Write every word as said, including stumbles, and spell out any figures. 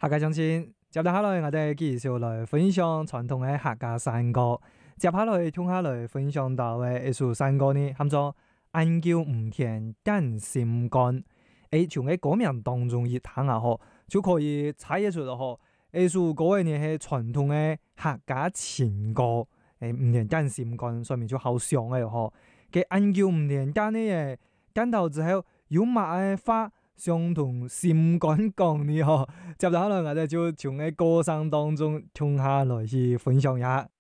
客家鄉親，接下來我哋繼續來分享傳統嘅客家山歌。接下來聽下來分享到嘅一首山歌呢，叫做《晏叫吳田揀心肝》。誒，從嘅歌名當中一聽下嗬，就可以猜得出嗬。呢首歌嘅呢係傳統嘅客家情歌。誒，吳田揀心肝上面就好想嘅嗬。嘅晏叫吳田揀呢嘢，揀到之後有乜嘅花？相同心肝講呢嗬，接下來我哋就從嘅歌聲當中聽下來去分享一下。